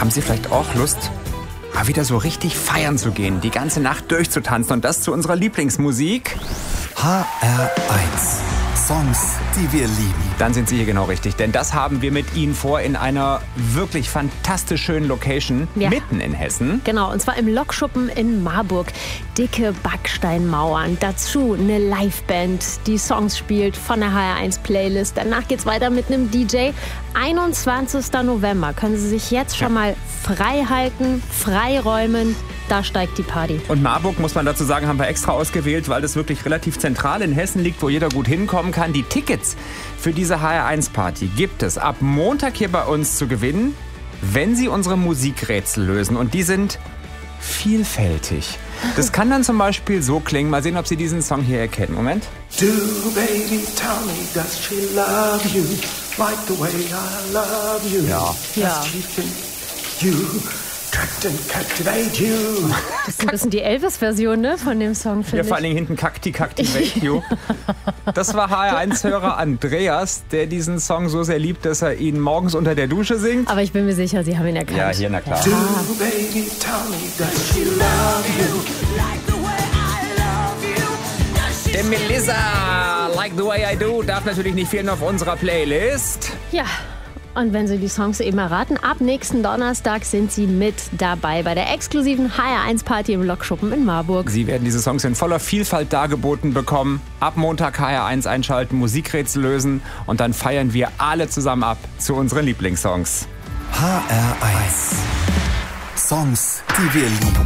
Haben Sie vielleicht auch Lust, mal wieder so richtig feiern zu gehen, die ganze Nacht durchzutanzen und das zu unserer Lieblingsmusik? HR1. Songs, die wir lieben. Dann sind Sie hier genau richtig, denn das haben wir mit Ihnen vor in einer wirklich fantastisch schönen Location mitten in Hessen. Genau, und zwar im Lokschuppen in Marburg. Dicke Backsteinmauern, dazu eine Liveband, die Songs spielt von der HR1-Playlist. Danach geht's weiter mit einem DJ. 21. November können Sie sich jetzt schon mal frei halten, freiräumen. Da steigt die Party. Und Marburg, muss man dazu sagen, haben wir extra ausgewählt, weil das wirklich relativ zentral in Hessen liegt, wo jeder gut hinkommen kann. Die Tickets für diese HR1-Party gibt es ab Montag hier bei uns zu gewinnen, wenn Sie unsere Musikrätsel lösen. Und die sind vielfältig. Das kann dann zum Beispiel so klingen. Mal sehen, ob Sie diesen Song hier erkennen. Moment. Do baby tell me does she love you like the way I love you? Ja. Ja. You trapped and captivate you. Das ist ein bisschen die Elvis-Version, ne, von dem Song, finde Ja, ich. vor allen Dingen hinten Kakti. Das war HR1-Hörer Andreas, der diesen Song so sehr liebt, dass er ihn morgens unter der Dusche singt. Aber ich bin mir sicher, Sie haben ihn erkannt. Ja, hier, na klar. Do baby tell me does she love you like the way I love you? Der Melissa, Like the Way I Do, darf natürlich nicht fehlen auf unserer Playlist. Ja, und wenn Sie die Songs eben erraten, ab nächsten Donnerstag sind Sie mit dabei bei der exklusiven HR1-Party im Lokschuppen in Marburg. Sie werden diese Songs in voller Vielfalt dargeboten bekommen. Ab Montag HR1 einschalten, Musikrätsel lösen und dann feiern wir alle zusammen ab zu unseren Lieblingssongs. HR1. Songs, die wir lieben.